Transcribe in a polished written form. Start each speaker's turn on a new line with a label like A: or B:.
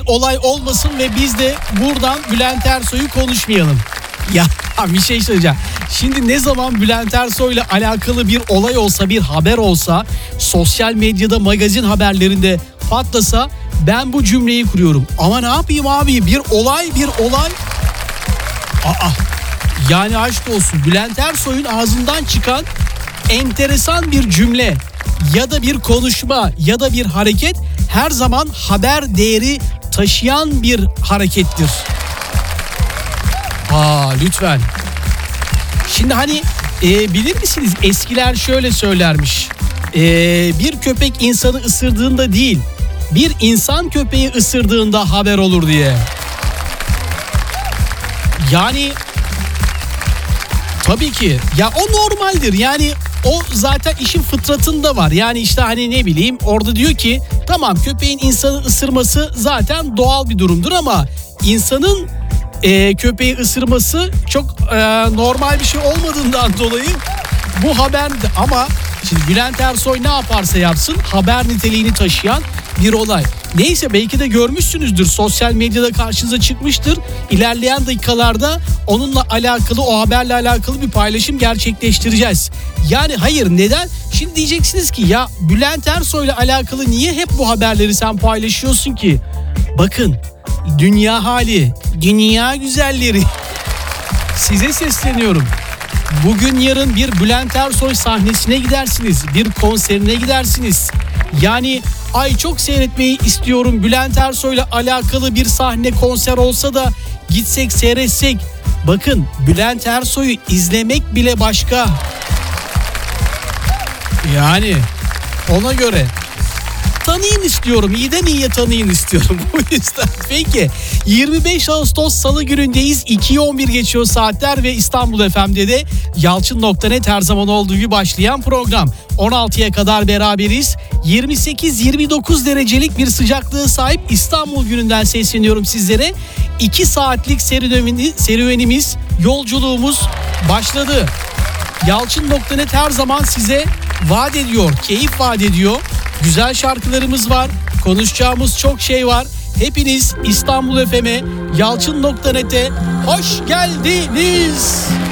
A: olay olmasın ve biz de buradan Bülent Ersoy'u konuşmayalım. Ya bir şey söyleyeceğim. Şimdi ne zaman Bülent Ersoy'la alakalı bir olay olsa, bir haber olsa, sosyal medyada, magazin haberlerinde patlasa ben bu cümleyi kuruyorum. Ama ne yapayım abi, bir olay. Yani aşk olsun, Bülent Ersoy'un ağzından çıkan enteresan bir cümle ya da bir konuşma ya da bir hareket her zaman haber değeri taşıyan bir harekettir. Lütfen. Şimdi hani bilir misiniz, eskiler şöyle söylermiş. Bir köpek insanı ısırdığında değil, bir insan köpeği ısırdığında haber olur diye. Yani tabii ki ya, o normaldir. Yani o zaten işin fıtratında var. Yani işte hani ne bileyim, orada diyor ki tamam, köpeğin insanı ısırması zaten doğal bir durumdur ama insanın köpeği ısırması çok normal bir şey olmadığından dolayı bu haber. Ama şimdi Bülent Ersoy ne yaparsa yapsın haber niteliğini taşıyan bir olay. Neyse, belki de görmüşsünüzdür, sosyal medyada karşınıza çıkmıştır. İlerleyen dakikalarda onunla alakalı, o haberle alakalı bir paylaşım gerçekleştireceğiz. Yani hayır, neden? Şimdi diyeceksiniz ki ya Bülent Ersoy'la alakalı niye hep bu haberleri sen paylaşıyorsun ki? Bakın, dünya hali, dünya güzelleri, size sesleniyorum. Bugün yarın bir Bülent Ersoy sahnesine gidersiniz, bir konserine gidersiniz. Yani ay çok seyretmeyi istiyorum, Bülent Ersoy'la alakalı bir sahne, konser olsa da gitsek, seyretsek. Bakın, Bülent Ersoy'u izlemek bile başka. Yani ona göre tanıyın istiyorum, iyiden iyiye tanıyın istiyorum bu yüzden. Peki, 25 Ağustos Salı günündeyiz, 2'yi 11 geçiyor saatler ve İstanbul FM'de de Yalçın.net her zaman olduğu gibi başlayan program. 16'ya kadar beraberiz. 28-29 derecelik bir sıcaklığı sahip İstanbul gününden sesleniyorum sizlere. 2 saatlik serüvenimiz, yolculuğumuz başladı. Yalçın.net her zaman size vaat ediyor, keyif vaat ediyor. Güzel şarkılarımız var, konuşacağımız çok şey var. Hepiniz İstanbul FM'e, Yalçın.net'e hoş geldiniz.